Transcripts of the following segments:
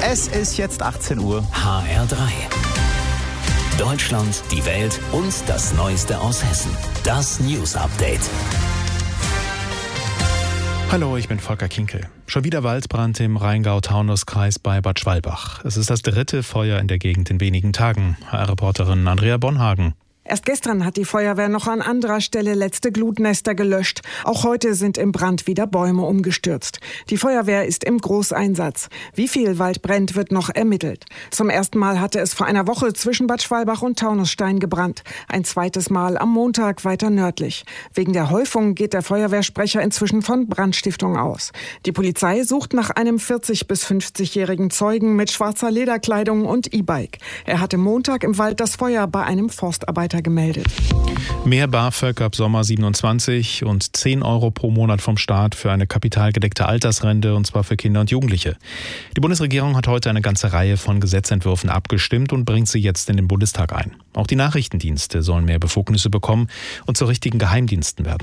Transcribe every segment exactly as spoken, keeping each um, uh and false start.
Es ist jetzt achtzehn Uhr. H R drei. Deutschland, die Welt und das Neueste aus Hessen. Das News Update. Hallo, ich bin Volker Kinkel. Schon wieder Waldbrand im Rheingau-Taunus-Kreis bei Bad Schwalbach. Es ist das dritte Feuer in der Gegend in wenigen Tagen. H R-Reporterin Andrea Bonhagen. Erst gestern hat die Feuerwehr noch an anderer Stelle letzte Glutnester gelöscht. Auch heute sind im Brand wieder Bäume umgestürzt. Die Feuerwehr ist im Großeinsatz. Wie viel Wald brennt, wird noch ermittelt. Zum ersten Mal hatte es vor einer Woche zwischen Bad Schwalbach und Taunusstein gebrannt. Ein zweites Mal am Montag weiter nördlich. Wegen der Häufung geht der Feuerwehrsprecher inzwischen von Brandstiftung aus. Die Polizei sucht nach einem vierzig- bis fünfzigjährigen Zeugen mit schwarzer Lederkleidung und E-Bike. Er hatte Montag im Wald das Feuer bei einem Forstarbeiter gemeldet. Mehr BAföG ab Sommer siebenundzwanzig und zehn Euro pro Monat vom Staat für eine kapitalgedeckte Altersrente, und zwar für Kinder und Jugendliche. Die Bundesregierung hat heute eine ganze Reihe von Gesetzentwürfen abgestimmt und bringt sie jetzt in den Bundestag ein. Auch die Nachrichtendienste sollen mehr Befugnisse bekommen und zu richtigen Geheimdiensten werden.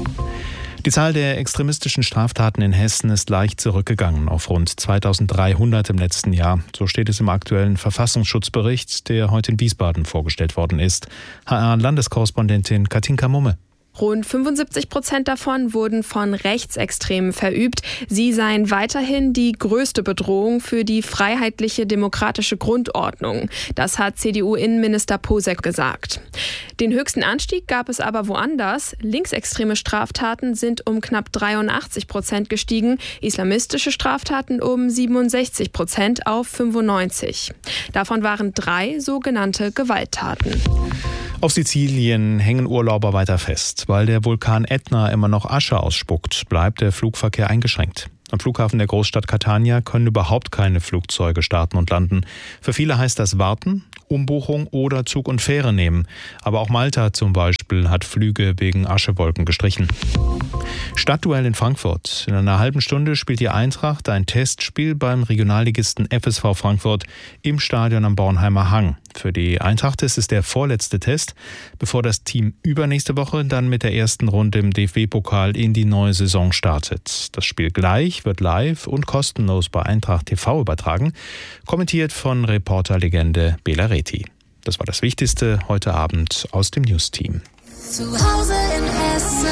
Die Zahl der extremistischen Straftaten in Hessen ist leicht zurückgegangen auf rund zweitausenddreihundert im letzten Jahr. So steht es im aktuellen Verfassungsschutzbericht, der heute in Wiesbaden vorgestellt worden ist. H R-Landeskorrespondentin Katinka Mumme. Rund fünfundsiebzig Prozent davon wurden von Rechtsextremen verübt. Sie seien weiterhin die größte Bedrohung für die freiheitliche demokratische Grundordnung. Das hat C D U-Innenminister Posek gesagt. Den höchsten Anstieg gab es aber woanders. Linksextreme Straftaten sind um knapp dreiundachtzig Prozent gestiegen, islamistische Straftaten um siebenundsechzig Prozent auf fünfundneunzig. Davon waren drei sogenannte Gewalttaten. Auf Sizilien hängen Urlauber weiter fest. Weil der Vulkan Ätna immer noch Asche ausspuckt, bleibt der Flugverkehr eingeschränkt. Am Flughafen der Großstadt Catania können überhaupt keine Flugzeuge starten und landen. Für viele heißt das warten, Umbuchung oder Zug und Fähre nehmen. Aber auch Malta zum Beispiel hat Flüge wegen Aschewolken gestrichen. Stadtduell in Frankfurt. In einer halben Stunde spielt die Eintracht ein Testspiel beim Regionalligisten F S V Frankfurt im Stadion am Bornheimer Hang. Für die Eintracht ist es der vorletzte Test, bevor das Team übernächste Woche dann mit der ersten Runde im D F B-Pokal in die neue Saison startet. Das Spiel gleich wird live und kostenlos bei Eintracht T V übertragen, kommentiert von Reporterlegende Bela Reti. Das war das Wichtigste heute Abend aus dem News-Team. Zu Hause in Hessen.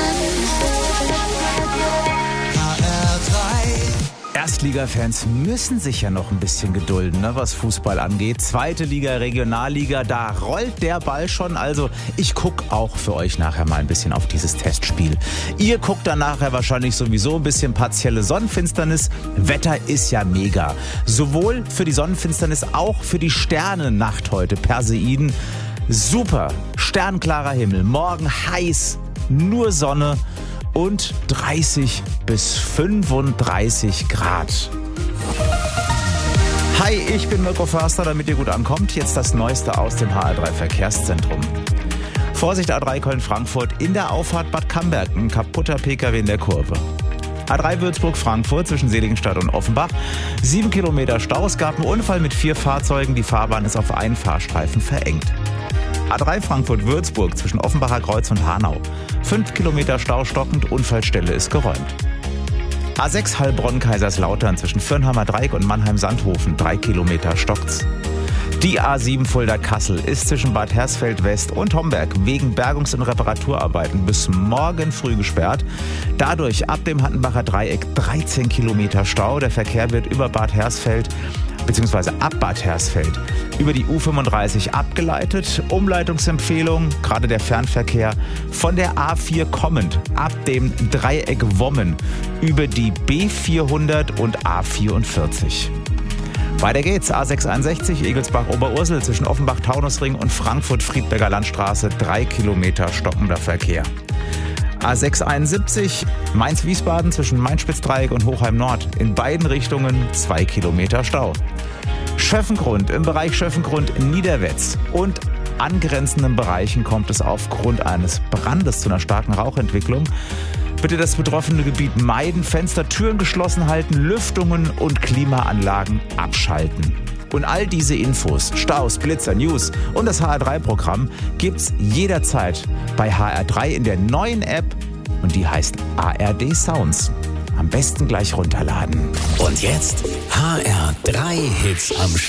H R drei. Erstliga-Fans müssen sich ja noch ein bisschen gedulden, ne, was Fußball angeht. Zweite Liga, Regionalliga, da rollt der Ball schon. Also ich gucke auch für euch nachher mal ein bisschen auf dieses Testspiel. Ihr guckt dann nachher wahrscheinlich sowieso ein bisschen partielle Sonnenfinsternis. Wetter ist ja mega. Sowohl für die Sonnenfinsternis, auch für die Sternennacht heute, Perseiden. Super, sternklarer Himmel, morgen heiß, nur Sonne und dreißig bis fünfunddreißig Grad. Hi, ich bin Mirko Förster, damit ihr gut ankommt. Jetzt das Neueste aus dem H R drei Verkehrszentrum. Vorsicht A drei Köln-Frankfurt in der Auffahrt Bad Camberg, ein kaputter P K W in der Kurve. A drei Würzburg-Frankfurt zwischen Seligenstadt und Offenbach. Sieben Kilometer Stau. Es gab einen Unfall mit vier Fahrzeugen. Die Fahrbahn ist auf einen Fahrstreifen verengt. A drei Frankfurt-Würzburg zwischen Offenbacher Kreuz und Hanau. Fünf Kilometer Stau stockend, Unfallstelle ist geräumt. A sechs Heilbronn-Kaiserslautern zwischen Fürnheimer Dreieck und Mannheim-Sandhofen. Drei Kilometer stockt's. Die A sieben Fulda-Kassel ist zwischen Bad Hersfeld-West und Homberg wegen Bergungs- und Reparaturarbeiten bis morgen früh gesperrt. Dadurch ab dem Hattenbacher Dreieck dreizehn Kilometer Stau. Der Verkehr wird über Bad Hersfeld bzw. ab Bad Hersfeld über die U fünfunddreißig abgeleitet. Umleitungsempfehlung, gerade der Fernverkehr von der A vier kommend ab dem Dreieck Wommen über die B vierhundert und A vierundvierzig. Weiter geht's, A sechshunderteinundsechzig Egelsbach-Oberursel zwischen Offenbach-Taunusring und Frankfurt-Friedberger Landstraße, drei Kilometer stockender Verkehr. A sechshunderteinundsiebzig Mainz-Wiesbaden zwischen Mainz-Spitzdreieck und Hochheim-Nord, in beiden Richtungen zwei Kilometer Stau. Schöffengrund, im Bereich Schöffengrund-Niederwetz und angrenzenden Bereichen kommt es aufgrund eines Brandes zu einer starken Rauchentwicklung. Bitte das betroffene Gebiet meiden, Fenster, Türen geschlossen halten, Lüftungen und Klimaanlagen abschalten. Und all diese Infos, Staus, Blitzer, News und das H R drei Programm gibt's jederzeit bei H R drei in der neuen App und die heißt A R D Sounds. Am besten gleich runterladen. Und jetzt H R Drei Hits am